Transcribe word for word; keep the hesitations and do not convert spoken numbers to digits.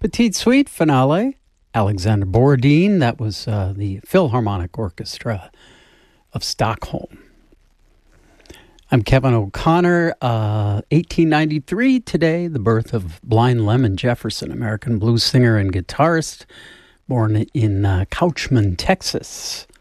Petite Suite finale, Alexander Borodin. That was uh, the Philharmonic Orchestra of Stockholm. I'm Kevin O'Connor. Uh, eighteen ninety-three today, the birth of Blind Lemon Jefferson, American blues singer and guitarist, born in uh, Couchman, Texas.